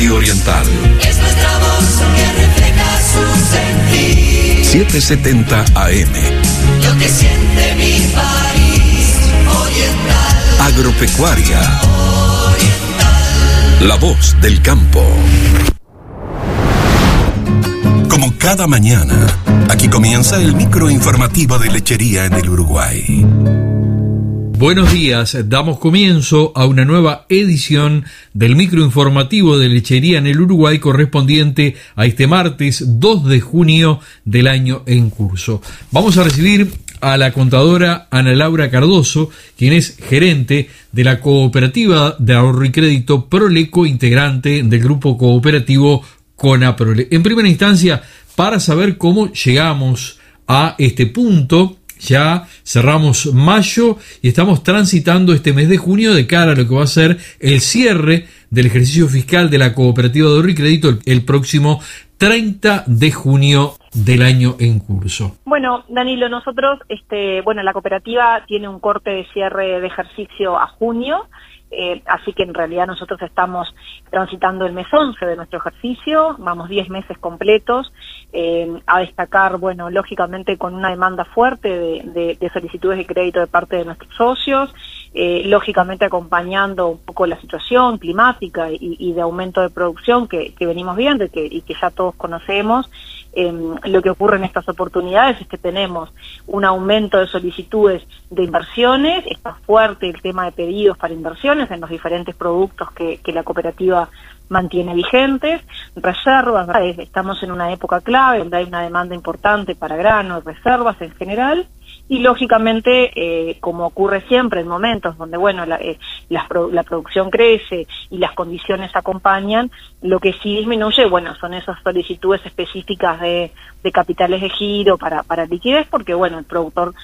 y oriental. Es nuestra voz que refleja su sentir. 770 AM. Lo que siente mi país oriental. Agropecuaria. Oriental. La voz del campo. Como cada mañana, aquí comienza el microinformativo de lechería en el Uruguay. Buenos días, damos comienzo a una nueva edición del microinformativo de lechería en el Uruguay correspondiente a este martes 2 de junio del año en curso. Vamos a recibir a la contadora Ana Laura Cardoso, quien es gerente de la cooperativa de ahorro y crédito Proleco, integrante del grupo cooperativo Conaprole. En primera instancia, para saber cómo llegamos a este punto. Ya cerramos mayo y estamos transitando este mes de junio de cara a lo que va a ser el cierre del ejercicio fiscal de la cooperativa de ahorro y crédito el próximo 30 de junio del año en curso. Bueno, Danilo, nosotros, la cooperativa tiene un corte de cierre de ejercicio a junio. Así que en realidad nosotros estamos transitando el mes 11 de nuestro ejercicio, vamos 10 meses completos, a destacar, bueno, lógicamente con una demanda fuerte de solicitudes de crédito de parte de nuestros socios, lógicamente acompañando un poco la situación climática y de aumento de producción que venimos viendo y que ya todos conocemos. Lo que ocurre en estas oportunidades es que tenemos un aumento de solicitudes de inversiones, está fuerte el tema de pedidos para inversiones en los diferentes productos que la cooperativa mantiene vigentes, reservas, estamos en una época clave donde hay una demanda importante para granos, reservas en general, y lógicamente, como ocurre siempre en momentos donde, bueno, la producción crece y las condiciones acompañan, lo que sí disminuye, bueno, son esas solicitudes específicas de capitales de giro para liquidez, porque, bueno, el productor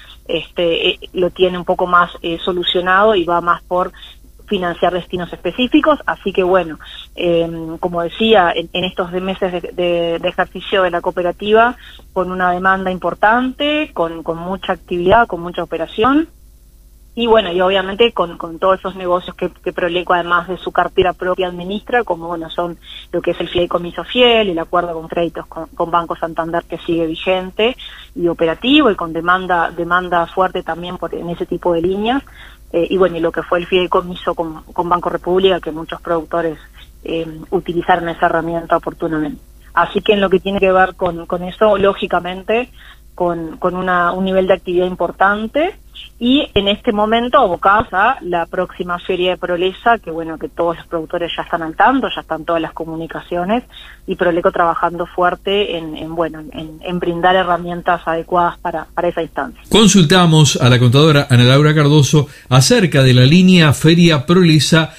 lo tiene un poco más solucionado y va más por financiar destinos específicos, así que bueno, como decía, en estos meses de ejercicio de la cooperativa, con una demanda importante, con mucha actividad, con mucha operación, y bueno, y obviamente con todos esos negocios que Proleco, además de su cartera propia, administra, como bueno, son lo que es el fideicomiso fiel, el acuerdo con créditos con Banco Santander, que sigue vigente y operativo, y con demanda fuerte también en ese tipo de líneas. Y bueno, y lo que fue el fideicomiso con Banco República, que muchos productores utilizaron esa herramienta oportunamente. Así que en lo que tiene que ver con eso, lógicamente, con un nivel de actividad importante, y en este momento abocados a la próxima feria de Prolesa, que bueno, que todos los productores ya están al tanto, ya están todas las comunicaciones, y Proleco trabajando fuerte en brindar herramientas adecuadas para esa instancia. Consultamos a la contadora Ana Laura Cardoso acerca de la línea Feria Prolesa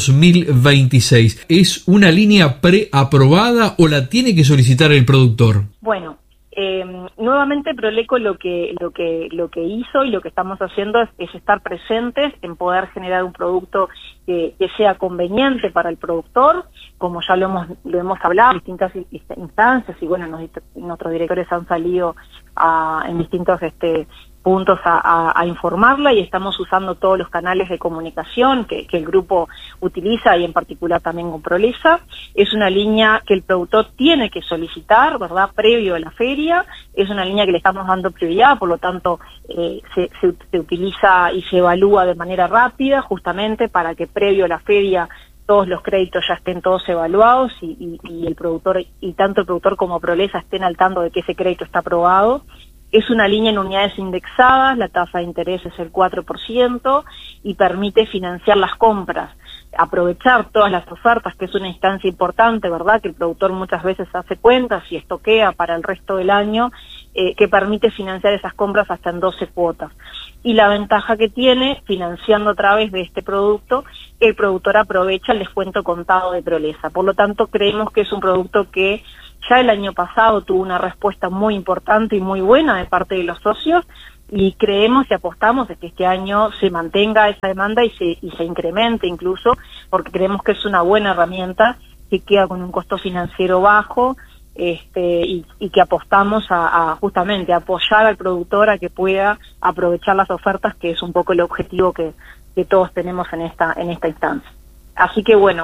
2026. ¿Es una línea preaprobada o la tiene que solicitar el productor? Bueno, nuevamente Proleco lo que hizo y lo que estamos haciendo es estar presentes en poder generar un producto que sea conveniente para el productor, como ya lo hemos hablado en distintas instancias, y bueno, nuestros directores han salido en distintos puntos a informarla, y estamos usando todos los canales de comunicación que el grupo utiliza, y en particular también con Prolesa. Es una línea que el productor tiene que solicitar, ¿verdad?, previo a la feria. Es una línea que le estamos dando prioridad, por lo tanto se utiliza y se evalúa de manera rápida, justamente para que previo a la feria todos los créditos ya estén todos evaluados y el productor, y tanto el productor como Prolesa, estén al tanto de que ese crédito está aprobado. Es una línea en unidades indexadas, la tasa de interés es el 4% y permite financiar las compras, aprovechar todas las ofertas, que es una instancia importante, ¿verdad?, que el productor muchas veces hace cuentas y estoquea para el resto del año, que permite financiar esas compras hasta en 12 cuotas. Y la ventaja que tiene, financiando a través de este producto, el productor aprovecha el descuento contado de Prolesa. Por lo tanto, creemos que es un producto que ya el año pasado tuvo una respuesta muy importante y muy buena de parte de los socios, y creemos y apostamos de que este año se mantenga esa demanda y se incremente incluso, porque creemos que es una buena herramienta que queda con un costo financiero bajo, y que apostamos a justamente apoyar al productor a que pueda aprovechar las ofertas, que es un poco el objetivo que todos tenemos en esta instancia. Así que bueno,